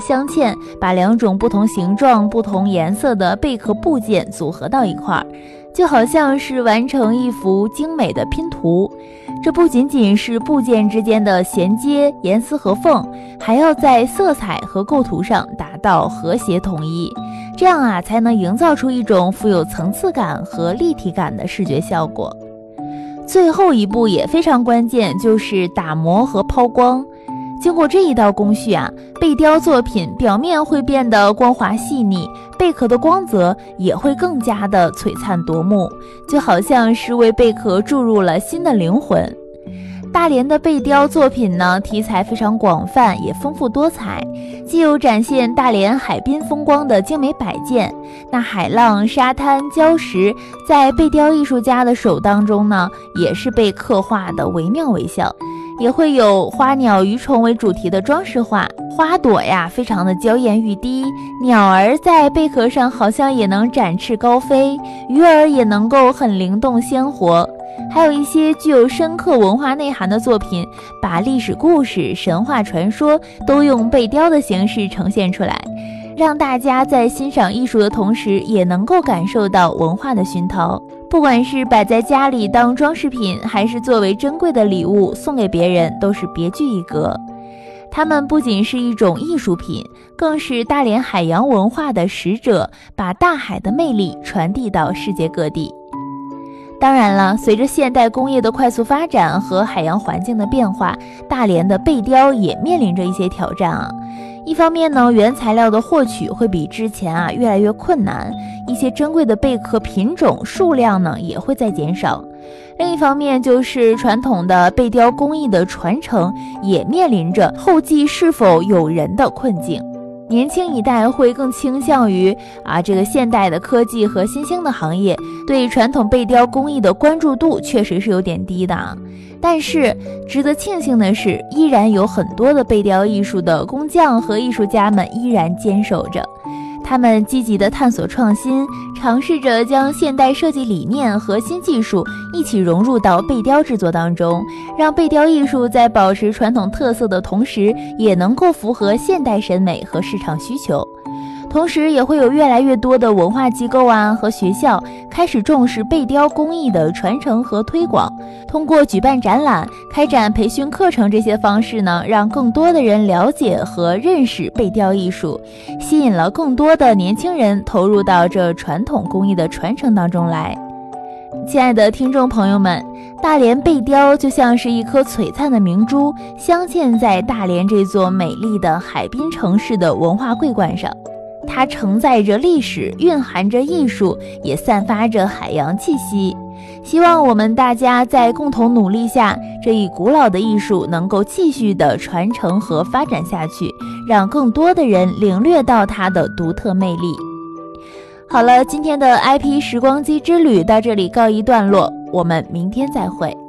镶嵌，把两种不同形状、不同颜色的贝壳部件组合到一块儿，就好像是完成一幅精美的拼图。这不仅仅是部件之间的衔接、严丝合缝，还要在色彩和构图上达到和谐统一，这样才能营造出一种富有层次感和立体感的视觉效果。最后一步也非常关键，就是打磨和抛光。经过这一道工序贝雕作品表面会变得光滑细腻，贝壳的光泽也会更加的璀璨夺目，就好像是为贝壳注入了新的灵魂。大连的贝雕作品呢，题材非常广泛，也丰富多彩，既有展现大连海滨风光的精美摆件，那海浪、沙滩、礁石，在贝雕艺术家的手当中呢，也是被刻画的惟妙惟肖。也会有花鸟鱼虫为主题的装饰画，花朵非常的娇艳欲滴，鸟儿在贝壳上好像也能展翅高飞，鱼儿也能够很灵动鲜活。还有一些具有深刻文化内涵的作品，把历史故事、神话传说都用贝雕的形式呈现出来，让大家在欣赏艺术的同时，也能够感受到文化的熏陶。不管是摆在家里当装饰品，还是作为珍贵的礼物送给别人，都是别具一格。它们不仅是一种艺术品，更是大连海洋文化的使者，把大海的魅力传递到世界各地。当然了，随着现代工业的快速发展和海洋环境的变化，大连的贝雕也面临着一些挑战一方面呢，原材料的获取会比之前越来越困难，一些珍贵的贝壳品种数量呢也会在减少。另一方面，就是传统的贝雕工艺的传承也面临着后继是否有人的困境。年轻一代会更倾向于这个现代的科技和新兴的行业，对传统贝雕工艺的关注度确实是有点低的但是值得庆幸的是，依然有很多的贝雕艺术的工匠和艺术家们依然坚守着，他们积极地探索创新，尝试着将现代设计理念和新技术一起融入到贝雕制作当中，让贝雕艺术在保持传统特色的同时，也能够符合现代审美和市场需求。同时也会有越来越多的文化机构和学校开始重视贝雕工艺的传承和推广，通过举办展览、开展培训课程这些方式呢，让更多的人了解和认识贝雕艺术，吸引了更多的年轻人投入到这传统工艺的传承当中来。亲爱的听众朋友们，大连贝雕就像是一颗璀璨的明珠，镶嵌在大连这座美丽的海滨城市的文化桂冠上。它承载着历史，蕴含着艺术，也散发着海洋气息。希望我们大家在共同努力下，这一古老的艺术能够继续的传承和发展下去，让更多的人领略到它的独特魅力。好了，今天的 IP 时光机之旅到这里告一段落，我们明天再会。